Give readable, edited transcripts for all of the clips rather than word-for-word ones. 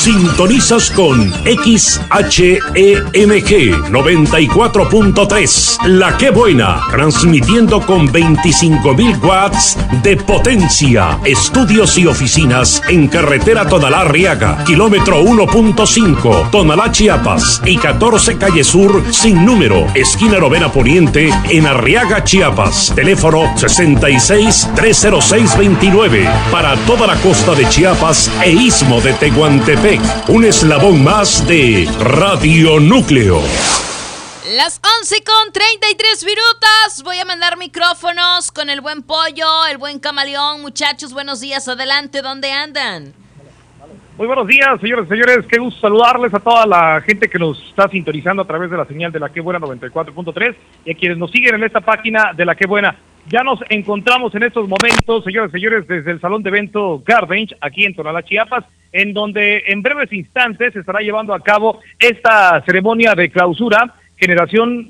Sintonizas con XHEMG 94.3, La Qué Buena, transmitiendo con 25,000 watts de potencia. Estudios y oficinas en carretera Tonalá-Arriaga, kilómetro 1.5, Tonalá, Chiapas, y 14 Calle Sur, sin número, esquina Novena Poniente, en Arriaga, Chiapas. Teléfono 66-306-29, para toda la costa de Chiapas e Istmo de Tehuantepec. Un eslabón más de Radio Núcleo. Las 11:33. Voy a mandar micrófonos con el buen Pollo, el buen Camaleón. Muchachos, buenos días. Adelante, ¿dónde andan? Muy buenos días, señores y señores. Qué gusto saludarles a toda la gente que nos está sintonizando a través de la señal de La Qué Buena 94.3 y a quienes nos siguen en esta página de La Qué Buena. Ya nos encontramos en estos momentos, señores y señores, desde el Salón de Evento Gardench, aquí en Tonalá, Chiapas, en donde en breves instantes se estará llevando a cabo esta ceremonia de clausura, generación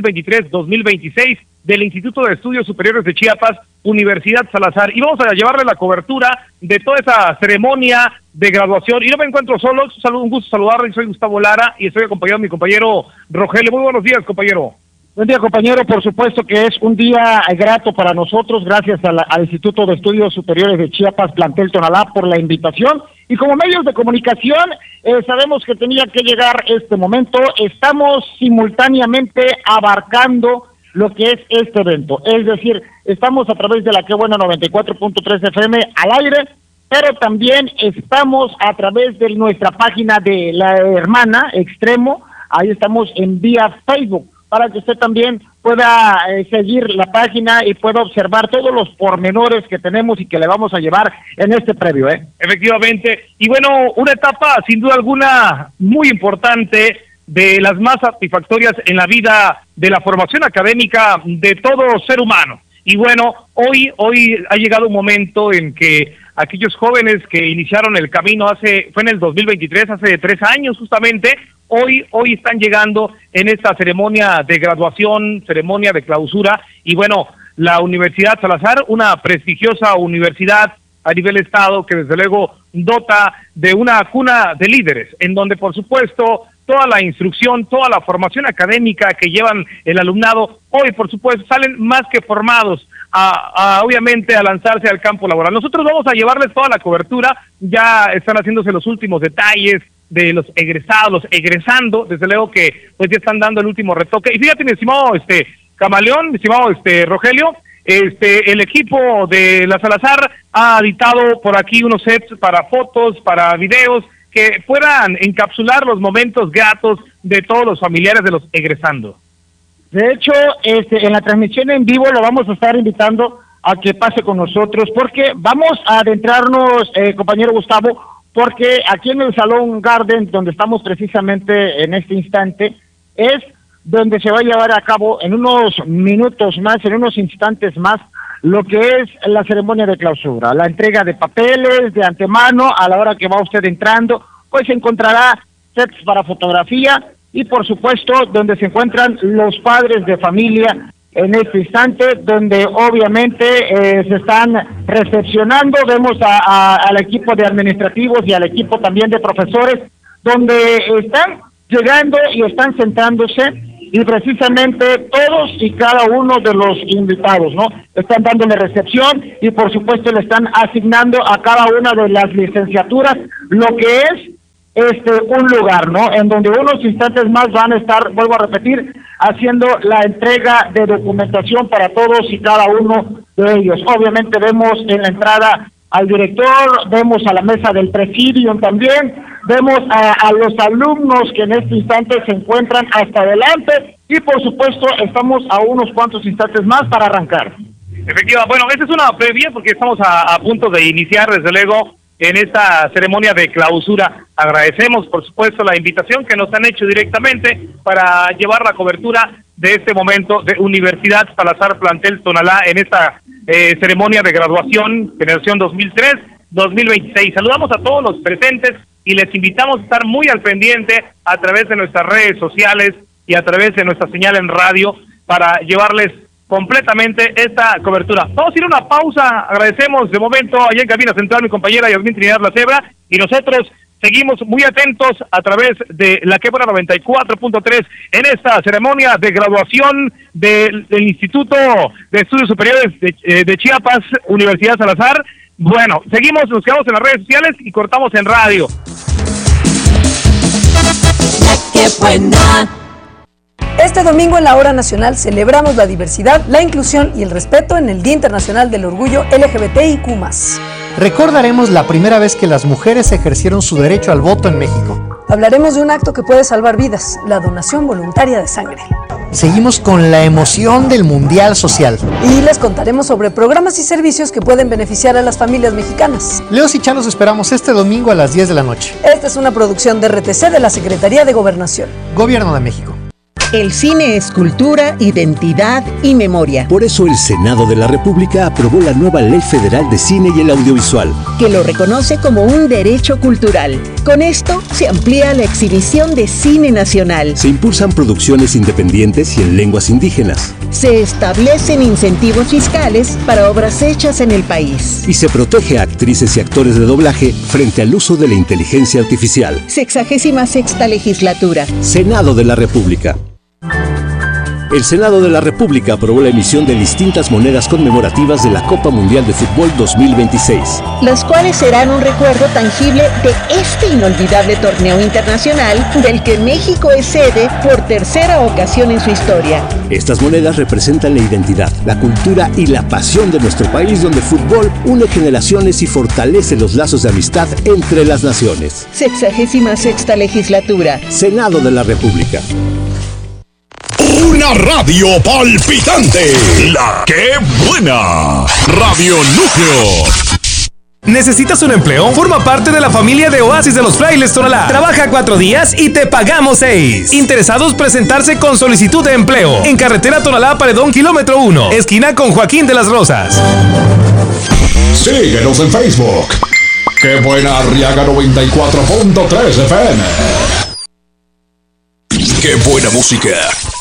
2023-2026, del Instituto de Estudios Superiores de Chiapas, Universidad Salazar. Y vamos a llevarle la cobertura de toda esa ceremonia de graduación. Y no me encuentro solo, un gusto saludarles, soy Gustavo Lara y estoy acompañado de mi compañero Rogelio. Muy buenos días, compañero. Buen día, compañero. Por supuesto que es un día grato para nosotros, gracias al Instituto de Estudios Superiores de Chiapas, plantel Tonalá, por la invitación. Y como medios de comunicación, sabemos que tenía que llegar este momento. Estamos simultáneamente abarcando lo que es este evento. Es decir, estamos a través de La Qué Buena 94.3 FM al aire, pero también estamos a través de nuestra página de la hermana Extremo. Ahí estamos en vía Facebook, para que usted también pueda seguir la página y pueda observar todos los pormenores que tenemos y que le vamos a llevar en este previo, Efectivamente. Y bueno, una etapa sin duda alguna muy importante, de las más satisfactorias en la vida de la formación académica de todo ser humano. Y bueno, hoy ha llegado un momento en que aquellos jóvenes que iniciaron el camino fue en el 2023, hace 3 años justamente, hoy están llegando en esta ceremonia de graduación, ceremonia de clausura. Y bueno, la Universidad Salazar, una prestigiosa universidad a nivel estado que desde luego dota de una cuna de líderes, en donde por supuesto toda la instrucción, toda la formación académica que llevan el alumnado, hoy por supuesto salen más que formados obviamente a lanzarse al campo laboral. Nosotros vamos a llevarles toda la cobertura, ya están haciéndose los últimos detalles de los egresados, los egresando, desde luego que pues ya están dando el último retoque. Y fíjate, mi estimado Camaleón, mi estimado Rogelio, el equipo de la Salazar ha editado por aquí unos sets para fotos, para videos, que puedan encapsular los momentos gratos de todos los familiares de los egresando. De hecho, en la transmisión en vivo lo vamos a estar invitando a que pase con nosotros, porque vamos a adentrarnos, compañero Gustavo, porque aquí en el Salón Garden, donde estamos precisamente en este instante, es donde se va a llevar a cabo en unos minutos más, en unos instantes más, lo que es la ceremonia de clausura, la entrega de papeles de antemano. A la hora que va usted entrando, pues encontrará sets para fotografía y por supuesto donde se encuentran los padres de familia en este instante, donde obviamente se están recepcionando. Vemos al equipo de administrativos y al equipo también de profesores, donde están llegando y están sentándose, y precisamente todos y cada uno de los invitados, ¿no? Están dándole recepción y por supuesto le están asignando a cada una de las licenciaturas lo que es un lugar, ¿no? En donde unos instantes más van a estar, vuelvo a repetir, haciendo la entrega de documentación para todos y cada uno de ellos. Obviamente vemos en la entrada al director, vemos a la mesa del presidium también, vemos a los alumnos que en este instante se encuentran hasta adelante y por supuesto estamos a unos cuantos instantes más para arrancar. Efectivamente, bueno, esta es una previa porque estamos a punto de iniciar desde luego en esta ceremonia de clausura. Agradecemos por supuesto la invitación que nos han hecho directamente para llevar la cobertura de este momento de Universidad Salazar Plantel Tonalá en esta ceremonia de graduación generación 2003-2026. Saludamos a todos los presentes y les invitamos a estar muy al pendiente a través de nuestras redes sociales y a través de nuestra señal en radio para llevarles completamente esta cobertura. Vamos a ir a una pausa. Agradecemos de momento allá en cabina central mi compañera Yasmín Trinidad La Cebra y nosotros seguimos muy atentos a través de la Que Buena 94.3 en esta ceremonia de graduación del Instituto de Estudios Superiores de Chiapas, Universidad Salazar. Bueno, seguimos, nos quedamos en las redes sociales y cortamos en radio. La Que Buena. Este domingo en la Hora Nacional celebramos la diversidad, la inclusión y el respeto en el Día Internacional del Orgullo LGBTIQ+. Recordaremos la primera vez que las mujeres ejercieron su derecho al voto en México. Hablaremos de un acto que puede salvar vidas, la donación voluntaria de sangre. Seguimos con la emoción del Mundial Social. Y les contaremos sobre programas y servicios que pueden beneficiar a las familias mexicanas. Leos y Chá los esperamos este domingo a las 10 de la noche. Esta es una producción de RTC de la Secretaría de Gobernación. Gobierno de México. El cine es cultura, identidad y memoria. Por eso el Senado de la República aprobó la nueva Ley Federal de Cine y el Audiovisual, que lo reconoce como un derecho cultural. Con esto se amplía la exhibición de cine nacional. Se impulsan producciones independientes y en lenguas indígenas. Se establecen incentivos fiscales para obras hechas en el país. Y se protege a actrices y actores de doblaje frente al uso de la inteligencia artificial. 66ª legislatura. Senado de la República. El Senado de la República aprobó la emisión de distintas monedas conmemorativas de la Copa Mundial de Fútbol 2026. Las cuales serán un recuerdo tangible de este inolvidable torneo internacional del que México es sede por tercera ocasión en su historia. Estas monedas representan la identidad, la cultura y la pasión de nuestro país, donde el fútbol une generaciones y fortalece los lazos de amistad entre las naciones. 66ª legislatura. Senado de la República. Una radio palpitante. La Que Buena. Radio Núcleo. ¿Necesitas un empleo? Forma parte de la familia de Oasis de los Frailes Tonalá. Trabaja 4 días y te pagamos 6. Interesados presentarse con solicitud de empleo en carretera Tonalá Paredón, kilómetro 1, esquina con Joaquín de las Rosas. Síguenos en Facebook. Que Buena Arriaga 94.3 FM. Qué buena música.